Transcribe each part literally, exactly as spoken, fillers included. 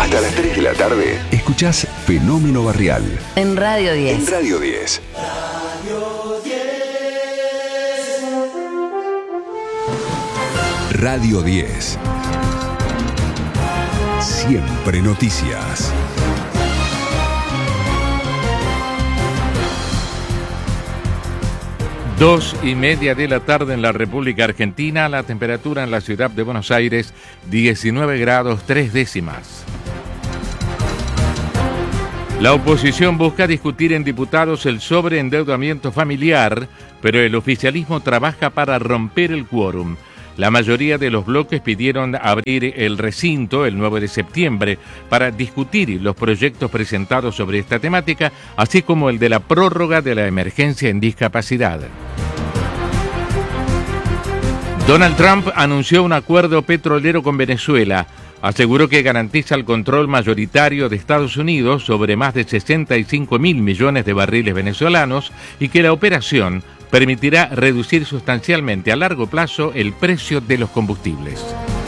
Hasta las tres de la tarde, escuchás Fenómeno Barrial. En Radio diez. En Radio diez. Radio diez. Siempre noticias. Dos y media de la tarde en la República Argentina, la temperatura en la ciudad de Buenos Aires, diecinueve grados tres décimas. La oposición busca discutir en diputados el sobreendeudamiento familiar, pero el oficialismo trabaja para romper el quórum. La mayoría de los bloques pidieron abrir el recinto el nueve de septiembre para discutir los proyectos presentados sobre esta temática, así como el de la prórroga de la emergencia en discapacidad. Donald Trump anunció un acuerdo petrolero con Venezuela. Aseguró que garantiza el control mayoritario de Estados Unidos sobre más de sesenta y cinco mil millones de barriles venezolanos y que la operación permitirá reducir sustancialmente a largo plazo el precio de los combustibles.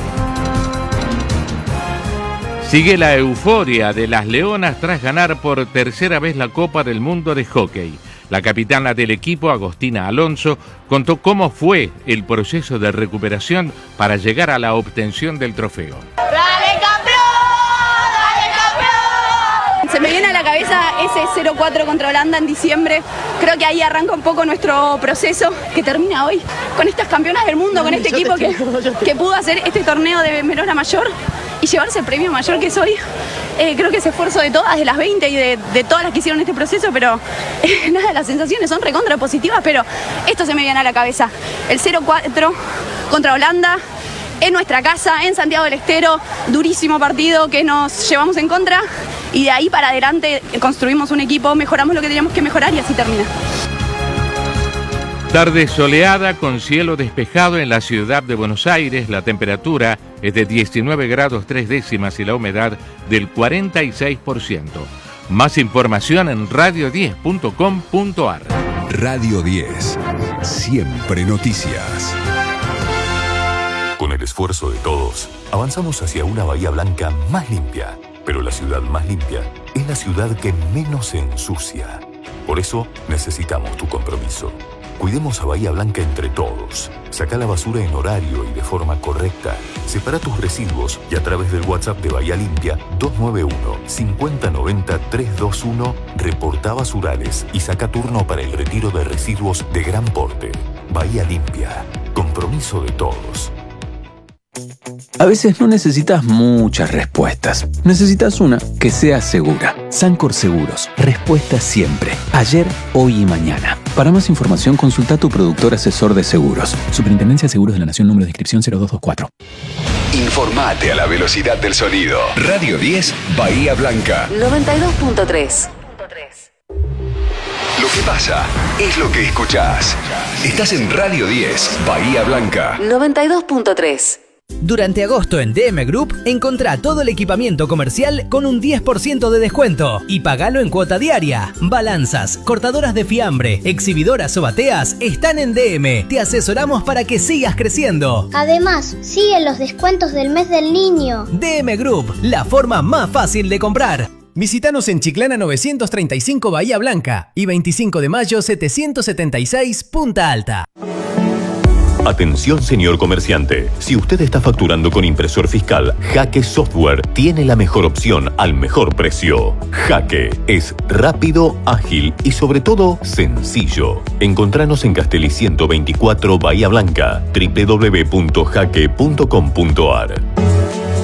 Sigue la euforia de las Leonas tras ganar por tercera vez la Copa del Mundo de Hockey. La capitana del equipo, Agostina Alonso, contó cómo fue el proceso de recuperación para llegar a la obtención del trofeo. ¡Dale, campeón! ¡Dale, campeón! Se me viene a la cabeza ese cero cuatro contra Holanda en diciembre. Creo que ahí arranca un poco nuestro proceso que termina hoy con estas campeonas del mundo, con este equipo que, que pudo hacer este torneo de menor a mayor y llevarse el premio mayor que soy. Eh, creo que es esfuerzo de todas, de las veinte y de, de todas las que hicieron este proceso, pero eh, nada, las sensaciones son recontra positivas, pero esto se me viene a la cabeza. El cero cuatro contra Holanda, en nuestra casa, en Santiago del Estero, durísimo partido que nos llevamos en contra y de ahí para adelante construimos un equipo, mejoramos lo que teníamos que mejorar y así termina. Tarde soleada con cielo despejado en la ciudad de Buenos Aires. La temperatura es de diecinueve grados tres décimas y la humedad del cuarenta y seis por ciento. Más información en radio diez punto com punto ar. Radio diez. Siempre noticias. Con el esfuerzo de todos, avanzamos hacia una Bahía Blanca más limpia. Pero la ciudad más limpia es la ciudad que menos se ensucia. Por eso necesitamos tu compromiso. Cuidemos a Bahía Blanca entre todos. Saca la basura en horario y de forma correcta. Separa tus residuos y a través del WhatsApp de Bahía Limpia dos nueve uno, cinco cero nueve cero, tres dos uno reporta basurales y saca turno para el retiro de residuos de gran porte. Bahía Limpia. Compromiso de todos. A veces no necesitas muchas respuestas. Necesitas una que sea segura. Sancor Seguros. Respuesta siempre. Ayer, hoy y mañana. Para más información, consulta a tu productor asesor de seguros. Superintendencia de Seguros de la Nación, número de inscripción cero dos dos cuatro. Informate a la velocidad del sonido. Radio diez, Bahía Blanca. noventa y dos punto tres. Lo que pasa es lo que escuchás. Estás en Radio diez, Bahía Blanca. noventa y dos punto tres. Durante agosto en D M Group, encontrá todo el equipamiento comercial con un diez por ciento de descuento y pagalo en cuota diaria. Balanzas, cortadoras de fiambre, exhibidoras o bateas están en D M. Te asesoramos para que sigas creciendo. Además, siguen los descuentos del mes del niño. D M Group, la forma más fácil de comprar. Visítanos en Chiclana novecientos treinta y cinco Bahía Blanca y veinticinco de mayo setecientos setenta y seis Punta Alta. Atención, señor comerciante. Si usted está facturando con impresor fiscal, Jaque Software tiene la mejor opción al mejor precio. Jaque es rápido, ágil y sobre todo sencillo. Encontranos en Castelli ciento veinticuatro Bahía Blanca, doble u doble u doble u punto jaque punto com punto ar.